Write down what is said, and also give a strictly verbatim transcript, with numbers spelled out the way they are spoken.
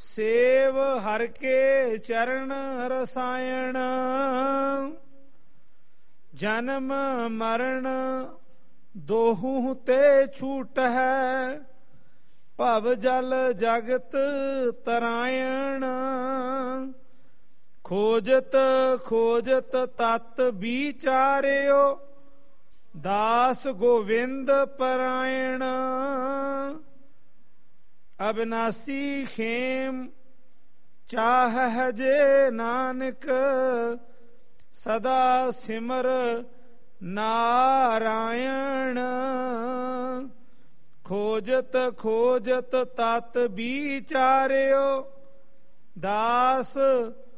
Save ਹਰਿ ਕੇ ਚਰਨ ਰਸਾਇਣ। ਜਨਮ ਮਰਨ ਦੋਹੂ ਤੇ ਛੂਟ ਹੈ, ਭਵ ਜਲ ਜਗਤ ਤਰਾਇਣ। ਖੋਜਤ ਖੋਜਤ ਤਤ ਵਿਚਾਰਿਓ, ਦਾਸ ਗੋਵਿੰਦ ਪਰਾਇਣ। ਅਬਿਨਾਸੀ ਖੇਮ ਚਾਹਹਿ ਜੇ ਨਾਨਕ, ਸਦਾ ਸਿਮਰ ਨਾਰਾਇਣ। ਖੋਜਤ ਖੋਜਤ ਤਤ ਵਿਚਾਰਿਓ, ਦਾਸ